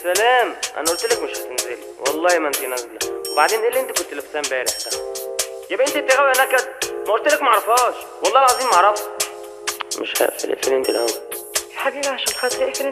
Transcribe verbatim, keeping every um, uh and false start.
سلام، انا قلت لك مش هتنزلي والله ما انت نازله. وبعدين ايه اللي انت كنت لابساه امبارح ده؟ يا بنتي انت غاويه نكد، ما قلت لك ما اعرفهاش والله العظيم ما اعرفها. مش هقفل، اقفل انت الاول يا حبيبي عشان خاطري اقفل